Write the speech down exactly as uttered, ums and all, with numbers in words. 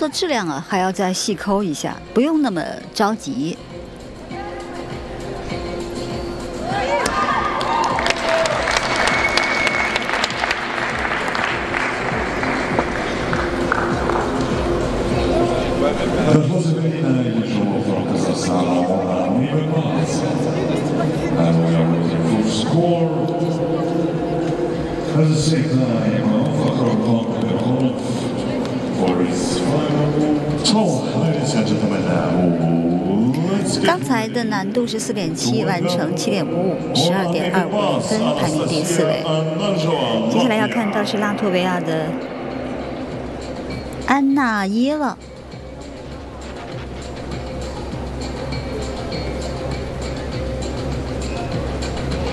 质量啊，还要再细抠一下，不用那么着急。刚才的难度是四点七，完成七点五五，十二点二五分，排名第四位。接下来要看到是拉脱维亚的安娜耶娃。